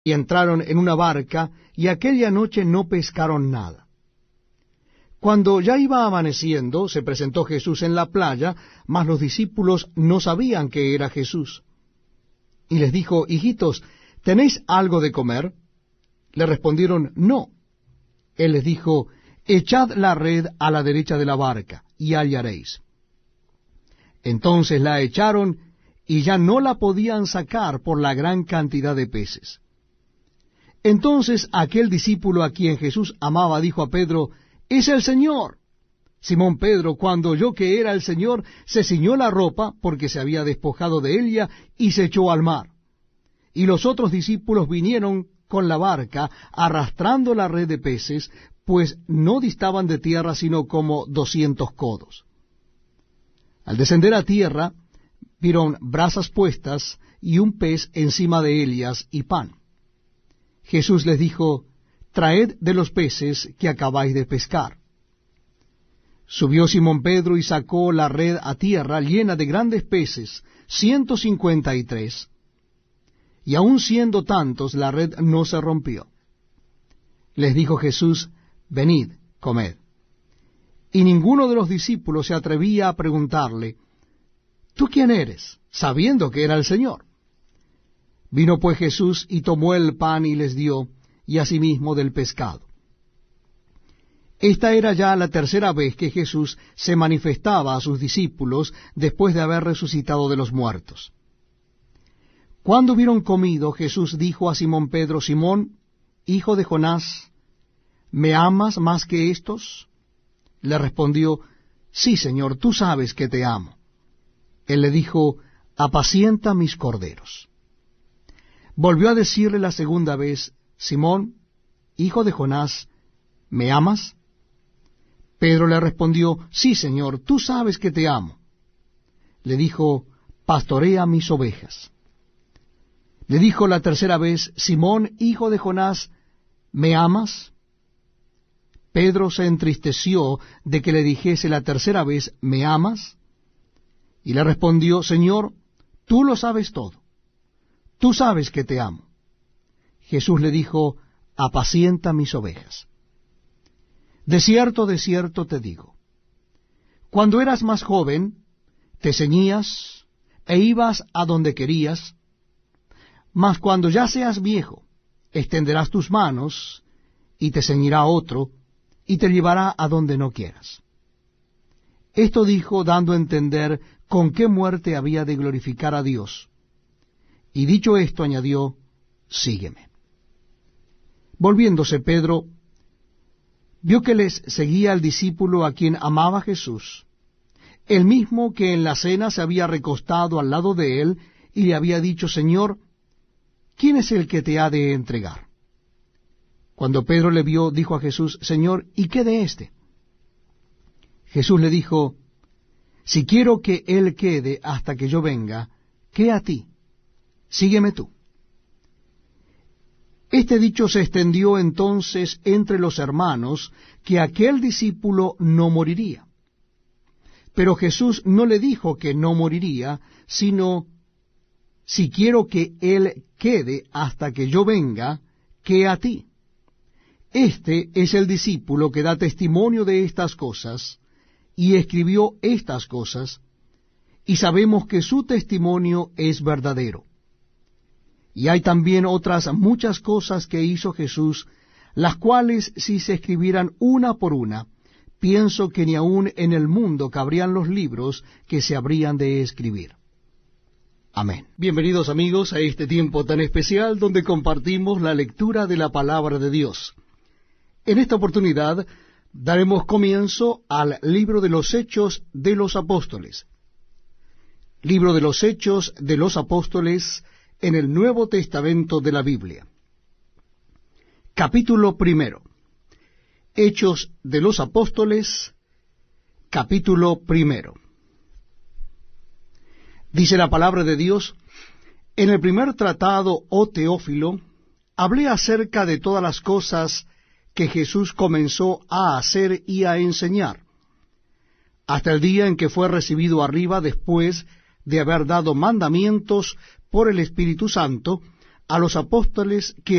y entraron en una barca, y aquella noche no pescaron nada. Cuando ya iba amaneciendo, se presentó Jesús en la playa, mas los discípulos no sabían que era Jesús. Y les dijo: Hijitos, ¿tenéis algo de comer? Le respondieron: No. Él les dijo: Echad la red a la derecha de la barca, y hallaréis. Entonces la echaron, y ya no la podían sacar por la gran cantidad de peces. Entonces aquel discípulo a quien Jesús amaba dijo a Pedro: ¡Es el Señor! Simón Pedro, cuando oyó que era el Señor, se ciñó la ropa, porque se había despojado de ella, y se echó al mar. Y los otros discípulos vinieron con la barca, arrastrando la red de peces, pues no distaban de tierra sino como 200 codos. Al descender a tierra, vieron brasas puestas, y un pez encima de ellas, y pan. Jesús les dijo: Traed de los peces que acabáis de pescar. Subió Simón Pedro y sacó la red a tierra llena de grandes peces, 153, y aun siendo tantos, la red no se rompió. Les dijo Jesús: Venid, comed. Y ninguno de los discípulos se atrevía a preguntarle: ¿Tú quién eres?, sabiendo que era el Señor. Vino pues Jesús y tomó el pan y les dio, y asimismo del pescado. Esta era ya la tercera vez que Jesús se manifestaba a sus discípulos después de haber resucitado de los muertos. Cuando hubieron comido, Jesús dijo a Simón Pedro: Simón, hijo de Jonás, ¿me amas más que éstos? Le respondió: Sí, Señor, tú sabes que te amo. Él le dijo: Apacienta mis corderos. Volvió a decirle la segunda vez: Simón, hijo de Jonás, ¿me amas? Pedro le respondió: Sí, Señor, tú sabes que te amo. Le dijo: Pastorea mis ovejas. Le dijo la tercera vez: Simón, hijo de Jonás, ¿me amas? Pedro se entristeció de que le dijese la tercera vez: ¿me amas? Y le respondió: Señor, tú lo sabes todo. Tú sabes que te amo. Jesús le dijo: Apacienta mis ovejas. De cierto te digo, cuando eras más joven, te ceñías e ibas a donde querías, mas cuando ya seas viejo, extenderás tus manos, y te ceñirá otro, y te llevará a donde no quieras. Esto dijo, dando a entender con qué muerte había de glorificar a Dios. Y dicho esto, añadió: Sígueme. Volviéndose Pedro, vio que les seguía el discípulo a quien amaba Jesús, el mismo que en la cena se había recostado al lado de él, y le había dicho: Señor, ¿quién es el que te ha de entregar? Cuando Pedro le vio, dijo a Jesús: Señor, ¿y qué de éste? Jesús le dijo: Si quiero que él quede hasta que yo venga, ¿qué a ti? Sígueme tú. Este dicho se extendió entonces entre los hermanos, que aquel discípulo no moriría. Pero Jesús no le dijo que no moriría, sino: Si quiero que él quede hasta que yo venga, ¿qué a ti? Este es el discípulo que da testimonio de estas cosas, y escribió estas cosas, y sabemos que su testimonio es verdadero. Y hay también otras muchas cosas que hizo Jesús, las cuales, si se escribieran una por una, pienso que ni aun en el mundo cabrían los libros que se habrían de escribir. Amén. Bienvenidos, amigos, a este tiempo tan especial donde compartimos la lectura de la palabra de Dios. En esta oportunidad daremos comienzo al libro de los Hechos de los Apóstoles. Libro de los Hechos de los Apóstoles en el Nuevo Testamento de la Biblia. Capítulo 1. Hechos de los Apóstoles, capítulo 1. Dice la palabra de Dios: En el primer tratado, oh Teófilo, hablé acerca de todas las cosas que Jesús comenzó a hacer y a enseñar, hasta el día en que fue recibido arriba, después de haber dado mandamientos por el Espíritu Santo a los apóstoles que